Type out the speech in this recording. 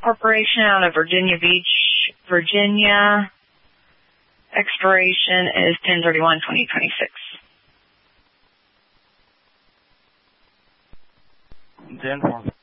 Corporation out of Virginia Beach, Virginia. Expiration is 10/31/2026. 10-4.